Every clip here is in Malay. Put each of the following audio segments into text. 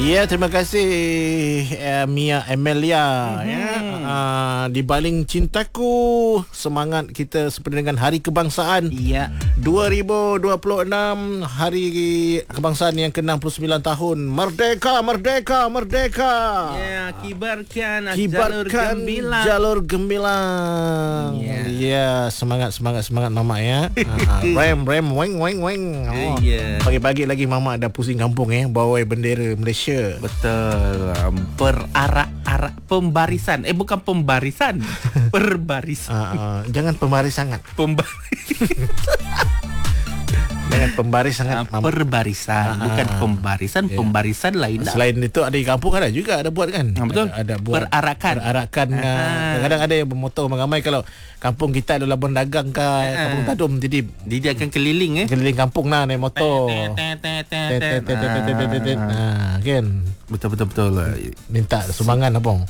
Ya, terima kasih Mia Amelia di baling cintaku. Semangat kita seperti dengan Hari Kebangsaan 2026, Hari Kebangsaan yang ke-69 tahun. Merdeka, merdeka, merdeka. Ya, kibarkan jalur gemilang. Ya, semangat Mama ya. Rem weng. Pagi-pagi lagi Mama ada pusing kampung bawa bendera Malaysia. Betul. Pembarisan. Bukan pembarisan. Perbarisan. Jangan pembaris sangat. Jangan pembaris sangat. Perbarisan, bukan pembarisan. Pembarisan lain. Selain itu ada di kampung ada buat kan. Betul. Ada buat perarakan. Kadang-kadang ada yang bermotor ramai. Kalau kampung kita adalah berdagang ke kampung Tadum, jadi dia akan keliling keliling kampung naik motor. Kan. Betul. Minta sumbangan abang.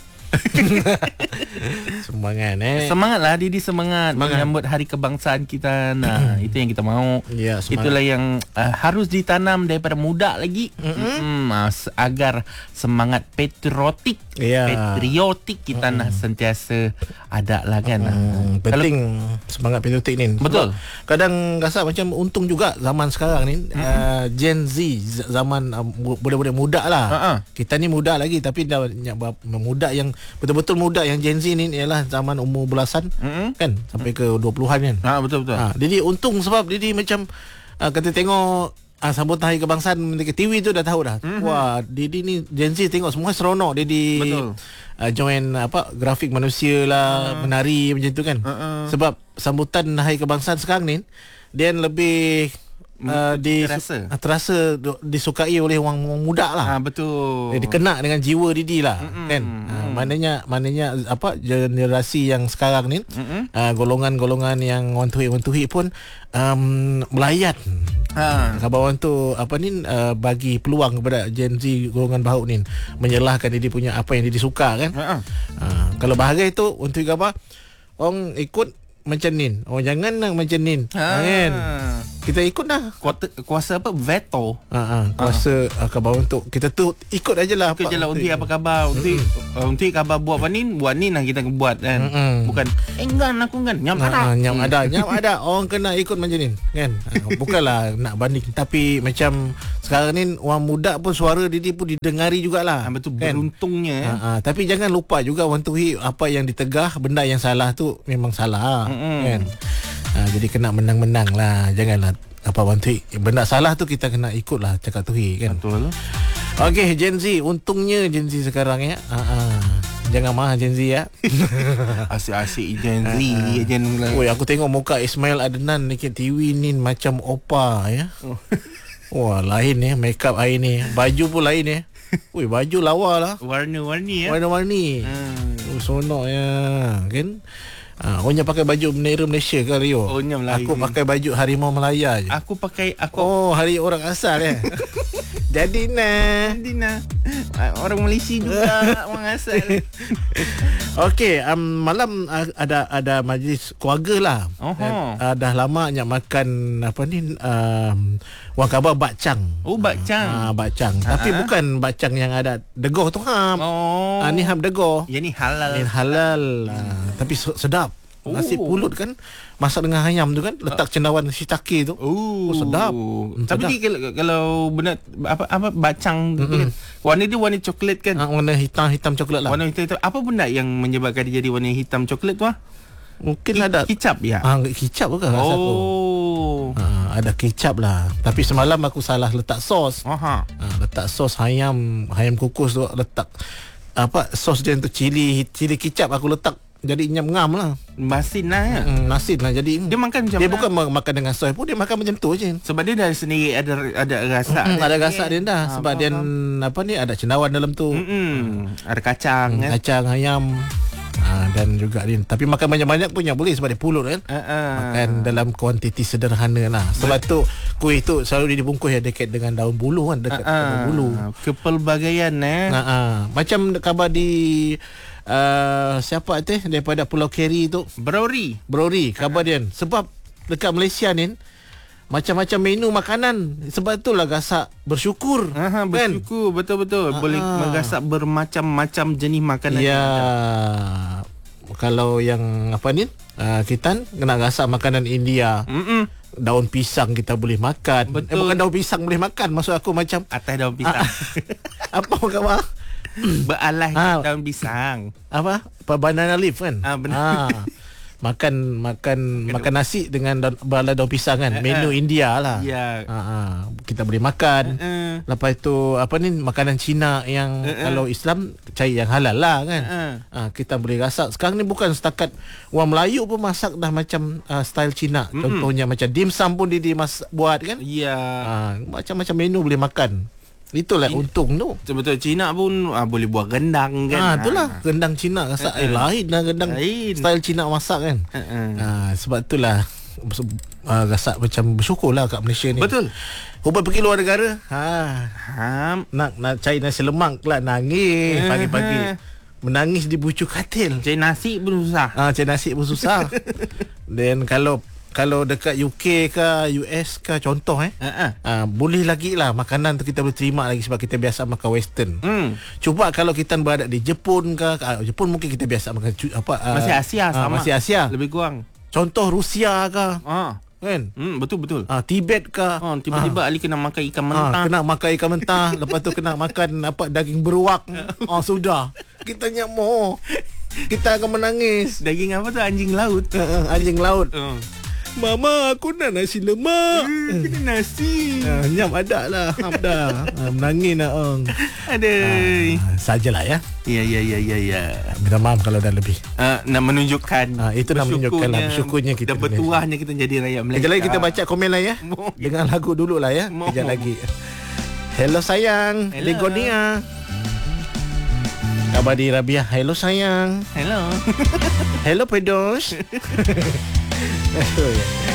Semangatlah Didi, semangat menyambut Hari Kebangsaan kita. Nah, itu yang kita mau. Ya, itulah yang harus ditanam daripada muda lagi, agar semangat patriotik kita nak sentiasa ada lah kan. Penting semangat patriotik ni. Betul. Kadang rasa macam untung juga zaman sekarang ni, Gen Z, zaman budak-budak muda lah. Kita ni muda lagi, tapi dah muda yang betul-betul muda yang Gen Z ni ialah zaman umur belasan kan sampai ke 20-an kan. Betul. Jadi untung sebab jadi macam kita tengok sambutan Hari Kebangsaan di TV tu dah tahu dah. Wah, Didi ni Gen Z tengok semua seronok. Didi join grafik manusia lah, menari macam tu kan. Sebab sambutan Hari Kebangsaan sekarang ni dia lebih terasa disukai oleh orang muda lah. Betul. Dia kena dengan jiwa Didi lah kan. Maknanya generasi yang sekarang ni, golongan-golongan yang orang tuhi pun melayat. Kawan tu bagi peluang kepada Gen Z golongan baru ni menyalahkan Didi punya apa yang Didi suka kan. Kalau bahagia tu untuk apa orang ikut macam ni, jangan nak macam ni kan. Kita ikut dah. Kuasa veto. Kuasa kabar untuk kita tu ikut aja lah. Ikut je lah. Unti apa khabar? Unti khabar buat ni lah kita buat kan. Bukan enggan aku kan. Nyam ada. Orang kena ikut macam ni kan. Bukanlah nak banding, tapi macam sekarang ni orang muda pun suara Didi pun didengari jugalah. Betul kan? Beruntungnya tapi jangan lupa juga orang tuhi apa yang ditegah, benda yang salah tu memang salah kan. Jadi kena menang-menang lah. Janganlah benda salah tu kita kena ikut lah cakap tuhi kan. Betul. Okey, Gen Z, untungnya Gen Z sekarang ya. Jangan marah Gen Z ya. Asyik-asyik Gen Z. Oi, aku tengok muka Ismail Adnan dekat TV ni macam opa ya. Wah, lain ya make up hari ni. Baju pun lain ya. Oi, baju lawa lah. Warna-warni ya. Warna-warni. Sonok ya kan. Ohnya pakai baju bendera Malaysia ke Rio? Aku pakai baju Harimau Melaya je. Hari orang asal ya. Jadi orang Malaysia juga orang asal. Okey, malam ada majlis keluarga lah. Dah lama nak makan orang khabar bakcang. Bakcang. Tapi bukan bakcang yang ada degoh tu ni degoh. Yang ni halal. Tapi sedap. Nasi pulut kan masak dengan ayam tu kan, letak cendawan shiitake tu. Sedap. Tapi dia kalau benar bakcang tu kan, warna dia warna coklat kan. Warna hitam coklat lah. Warna hitam. Apa benda yang menyebabkan dia jadi warna hitam coklat tu? Mungkin ada kicap ya. Kicap ke rasa aku. Ada kicap lah. Tapi semalam aku salah letak sos. Letak sos ayam kukus tu, letak sos dia untuk cili kicap aku letak. Jadi ngam lah. Masin lah. Masin lah. Jadi dia makan macam dia bukan makan dengan sos pun, dia makan macam tu je. Sebab dia dah sendiri ada rasa. Ada rasa dia dah. Sebab dia ada cendawan dalam tu. Ada kacang. Kacang, ayam. Dan juga ni. Tapi makan banyak-banyak pun yang boleh sebab dia pulut kan. Makan dalam kuantiti sederhana lah. Sebab tu kuih tu selalu dibungkus dekat dengan daun bulu kan. Dekat daun bulu. Kepelbagaian macam khabar di siapa tu daripada Pulau Keri tu, Browry khabar dia. Sebab dekat Malaysia ni macam-macam menu makanan. Sebab itulah gasak bersyukur. Bersyukur, betul-betul. Boleh menggasak bermacam-macam jenis makanan. Ya. Kalau yang apa ni? Kita kena gasak makanan India. Daun pisang kita boleh makan. Bukan daun pisang boleh makan. Maksud aku macam atas daun pisang. Apa kau? Beralas daun pisang. Apa banana leaf kan? Benar. Makan nasi dengan beralai daun pisang kan. Menu India lah. Ya. Kita boleh makan. Lepas tu apa ni, makanan Cina yang kalau Islam cari yang halal lah kan. Kita boleh gasak. Sekarang ni bukan setakat orang Melayu pun masak dah macam style Cina. Contohnya macam dim sum pun dia buat kan. Ya. Macam-macam menu boleh makan. Itulah untung tu. Betul. Cina pun boleh buat rendang kan. Itulah rendang Cina gasak. Lain lah rendang style Cina masak kan. Sebab itulah gasak macam bersyukur lah kat Malaysia ni. Betul. Hubung pergi luar negara, nak cari nasi lemak lah, nangis pagi-pagi. Menangis di bucu katil. Cari nasi pun susah. Cari nasi pun susah. Dan kalau dekat UK ke US ke contoh boleh lagi lah makanan tu kita boleh terima lagi sebab kita biasa makan western. Cuba kalau kita berada di Jepun ke Jepun mungkin kita biasa makan masih Asia sama. Masih Asia lebih kurang. Contoh Rusia ke kan? Betul. Tibet ke tiba-tiba Ali kena makan ikan mentah. Kena makan ikan mentah. Lepas tu kena makan daging beruak. Sudah kita nyamuk. Kita akan menangis. Daging apa tu? Anjing laut. Anjing laut. Mama, aku nak nasi lemak. Kena nasi. Nyam ada lah. Dah. Menangis nak ong. Aduh. Sajalah ya. Ya. Minta maaf kalau dah lebih. Nak menunjukkan. Itu nak menunjukkan lah bersyukurnya kita. Dan bertuahnya kita jadi rakyat Malaysia. Kejap lagi kita baca komen lah ya. Dengan lagu dulu lah ya. Kejap lagi. Hello sayang. Legonia. Abadi Rabia. Hello sayang. Hello. Hello pedos.